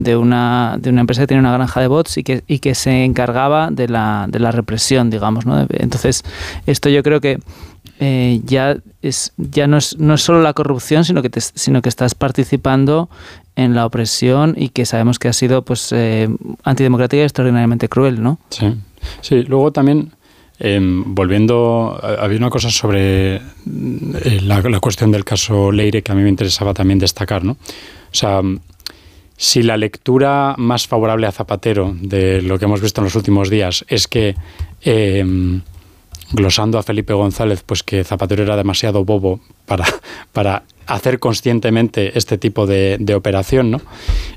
de una empresa que tenía una granja de bots y que se encargaba de la represión, digamos, ¿no? Entonces, esto yo creo que ya no es solo la corrupción, sino que estás participando en la opresión y que sabemos que ha sido pues antidemocrática y extraordinariamente cruel, ¿no? Sí, sí. Luego también, volviendo, había una cosa sobre la cuestión del caso Leire que a mí me interesaba también destacar, ¿no? O sea, si la lectura más favorable a Zapatero de lo que hemos visto en los últimos días es que, glosando a Felipe González, pues que Zapatero era demasiado bobo para hacer conscientemente este tipo de operación, ¿no?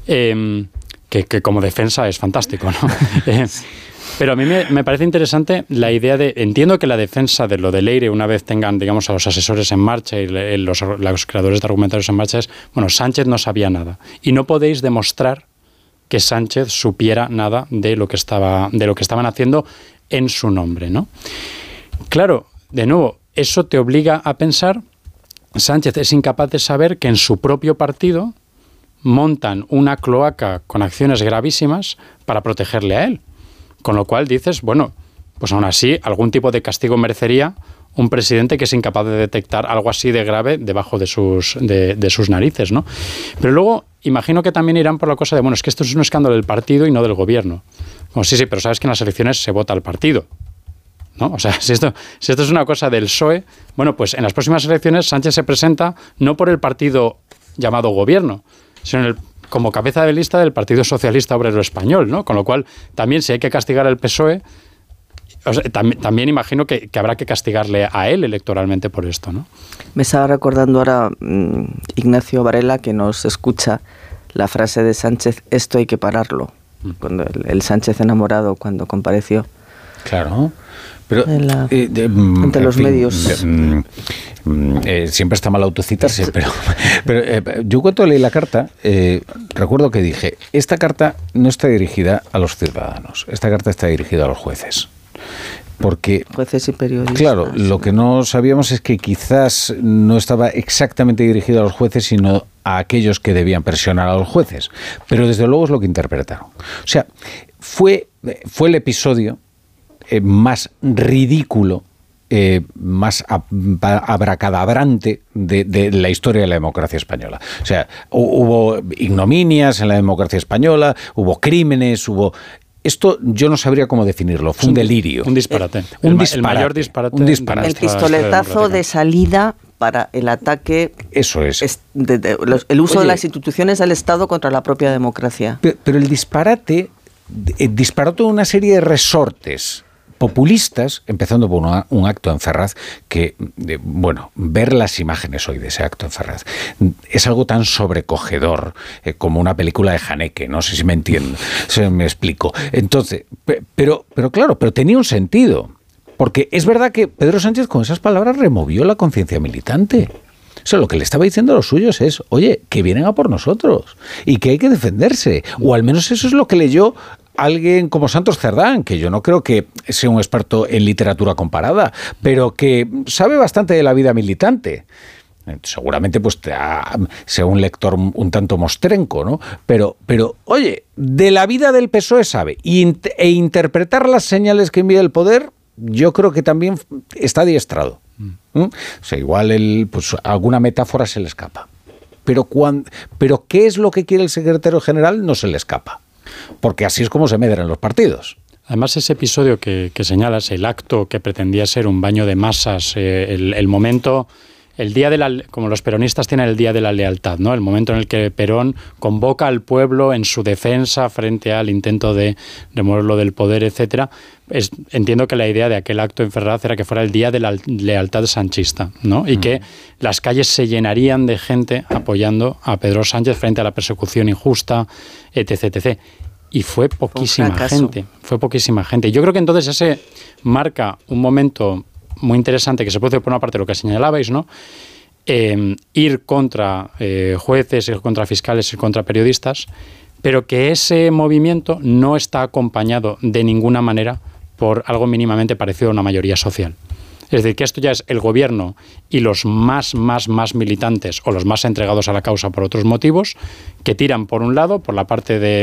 Que como defensa es fantástico, ¿no? Pero a mí me parece interesante la idea de... Entiendo que la defensa de lo de Leire, una vez tengan, digamos, a los asesores en marcha y los creadores de argumentarios en marcha, es, bueno, Sánchez no sabía nada. Y no podéis demostrar que Sánchez supiera nada de lo que estaban haciendo en su nombre, ¿no? Claro, de nuevo, eso te obliga a pensar, Sánchez es incapaz de saber que en su propio partido montan una cloaca con acciones gravísimas para protegerle a él. Con lo cual dices, bueno, pues aún así algún tipo de castigo merecería un presidente que es incapaz de detectar algo así de grave debajo de sus narices, ¿no? Pero luego imagino que también irán por la cosa de, bueno, es que esto es un escándalo del partido y no del gobierno. Bueno, sí, pero sabes que en las elecciones se vota al partido, ¿no? O sea, si esto es una cosa del PSOE, bueno, pues en las próximas elecciones Sánchez se presenta no por el partido llamado gobierno, sino como cabeza de lista del Partido Socialista Obrero Español, ¿no? Con lo cual, también si hay que castigar al PSOE, o sea, también imagino que habrá que castigarle a él electoralmente por esto, ¿no? Me estaba recordando ahora Ignacio Varela, que nos escucha, la frase de Sánchez, esto hay que pararlo, cuando el Sánchez enamorado, cuando compareció. Claro, pero ante los medios. Siempre está mal autocitarse, pero yo cuando leí la carta, recuerdo que dije, esta carta no está dirigida a los ciudadanos, esta carta está dirigida a los jueces. Porque, jueces y periodistas. Claro, lo que no sabíamos es que quizás no estaba exactamente dirigido a los jueces, sino a aquellos que debían presionar a los jueces. Pero desde luego es lo que interpretaron. O sea, fue el episodio más ridículo, más abracadabrante de la historia de la democracia española. O sea, hubo ignominias en la democracia española, hubo crímenes, Esto yo no sabría cómo definirlo, fue un delirio. Un disparate. El mayor disparate. Un disparate. El pistoletazo de salida para el ataque. Eso es. El uso de las instituciones del Estado contra la propia democracia. Pero el disparate disparó toda una serie de resortes populistas, empezando por un acto en Ferraz, que, ver las imágenes hoy de ese acto en Ferraz es algo tan sobrecogedor como una película de Haneke, no sé si me entiendo, si me explico. Entonces, pero tenía un sentido, porque es verdad que Pedro Sánchez con esas palabras removió la conciencia militante. O sea, lo que le estaba diciendo a los suyos es, oye, que vienen a por nosotros y que hay que defenderse, o al menos eso es lo que leyó alguien como Santos Cerdán, que yo no creo que sea un experto en literatura comparada, pero que sabe bastante de la vida militante. Seguramente pues sea un lector un tanto mostrenco, ¿no? Pero oye, de la vida del PSOE sabe, e interpretar las señales que envía el poder, yo creo que también está adiestrado. O sea, igual pues alguna metáfora se le escapa. Pero ¿qué es lo que quiere el secretario general? No se le escapa. Porque así es como se medran los partidos. Además, ese episodio que señalas, el acto que pretendía ser un baño de masas, el momento, el día como los peronistas tienen el día de la lealtad, ¿no? El momento en el que Perón convoca al pueblo en su defensa frente al intento de removerlo del poder, etcétera. Entiendo que la idea de aquel acto en Ferraz era que fuera el día de la lealtad sanchista, ¿no? Y que las calles se llenarían de gente apoyando a Pedro Sánchez frente a la persecución injusta, etc., etc. Y fue poquísima gente. Yo creo que entonces ese marca un momento muy interesante que se produce por una parte lo que señalabais, ¿no? Ir contra jueces, ir contra fiscales, ir contra periodistas, pero que ese movimiento no está acompañado de ninguna manera por algo mínimamente parecido a una mayoría social. Es decir, que esto ya es el gobierno y los más militantes o los más entregados a la causa por otros motivos, que tiran por un lado, por la parte de